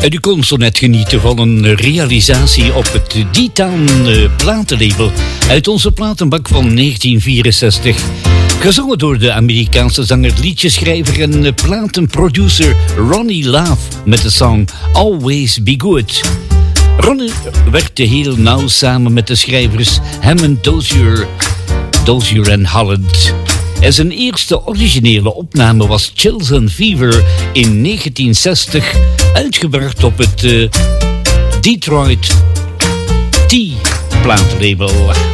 En u kon zo net genieten van een realisatie op het D-Town platenlabel uit onze platenbak van 1964. Gezongen door de Amerikaanse zanger, liedjeschrijver en platenproducer Ronnie Love met de song Always Be Good. Ronnie werkte heel nauw samen met de schrijvers Hammond, Dozier en Holland. En zijn eerste originele opname was Chills and Fever in 1960, uitgebracht op het Detroit T-platenlabel.